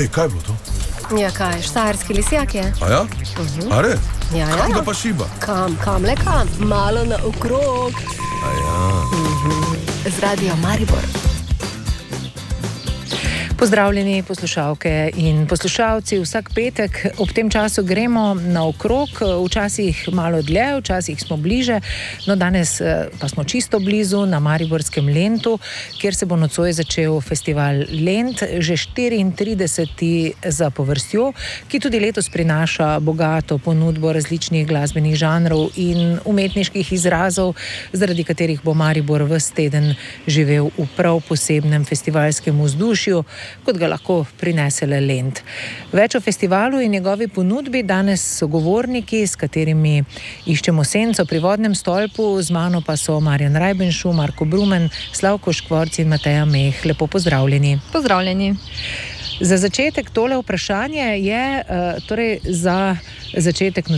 Kaj je bilo to? Ja, kaj, štajerski lisjak je. A ja? Are? Ja. Kam ga pa šiba? Kam, malo na okrog. A ja. Z Radio Maribor. Pozdravljeni poslušalke in poslušalci, vsak petek ob tem času gremo naokrog, včasih malo dlje, včasih smo bliže, no danes pa smo čisto blizu na mariborskem Lentu, kjer se bo nocoj začel festival Lent, že 34. zapovrstjo, ki tudi letos prinaša bogato ponudbo različnih glasbenih žanrov in umetniških izrazov, zaradi katerih bo Maribor ves teden živel v prav posebnem festivalskem vzdušju, kot ga lahko prinese le Lent. Več o festivalu in njegovi ponudbi danes sogovorniki, s katerimi iščemo senco pri vodnem stolpu, z mano pa so Marjan Rajbenšu, Marko Brumen, Slavko Škvorc in Mateja Meh. Lepo pozdravljeni. Pozdravljeni. Za začetek tole vprašanje je torej za začetek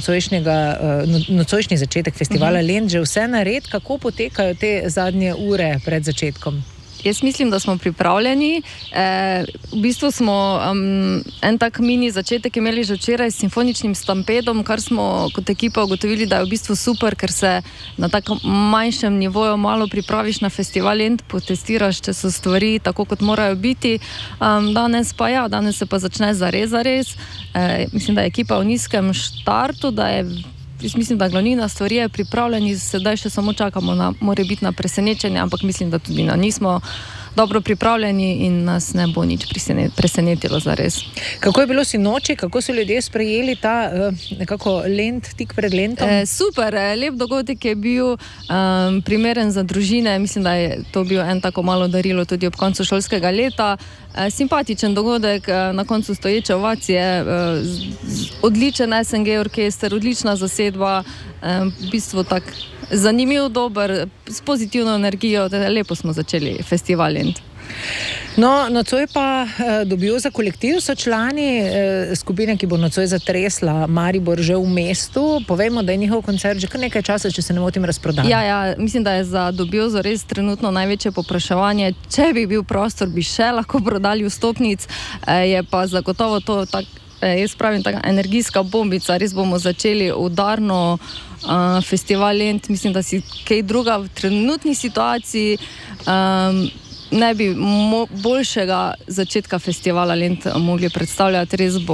nocojšnji začetek festivala Lent že vse nared, kako potekajo te zadnje ure pred začetkom? Jaz mislim, da smo pripravljeni. V bistvu smo en tak mini začetek imeli že včeraj s simfoničnim stampedom, kar smo kot ekipa ugotovili, da je v bistvu super, ker se na takem manjšem nivoju malo pripraviš na festival Lent, potestiraš, če so stvari tako, kot morajo biti. Danes se pa začne zares. Mislim, da je ekipa v nizkem štartu, mislim, da glavnina stvari je pripravljeni, sedaj še samo čakamo na morebitna presenečenja, ampak mislim, da tudi nismo dobro pripravljeni in nas ne bo nič presenetilo zares. Kako je bilo sinoči, kako so ljudje sprejeli ta nekako Lent tik pred Lentom? Super, lep dogodek je bil, primeren za družine, mislim, da je to bil en tako malo darilo tudi ob koncu šolskega leta. Simpatičen dogodek, na koncu stoječe ovacije, odličen SNG orkester, odlična zasedba, v bistvu tak zanimiv, dober, s pozitivno energijo, lepo smo začeli festival Lent. No, nocoj pa dobijo za kolektiv so člani skupine, ki bo nocoj zatresla Maribor že v mestu. Povejmo, da je njihov koncert že kar nekaj časa, če se ne motim, razprodan. Ja, mislim, da je za Dobiozo res trenutno največje povpraševanje. Če bi bil prostor, bi še lahko prodali vstopnic, je pa zagotovo to jaz pravim, taka energijska bombica. Res bomo začeli udarno festival Lent. Mislim, da si kaj druga v trenutni situaciji ne bi boljšega začetka festivala Lent mogli predstavljati. Res bo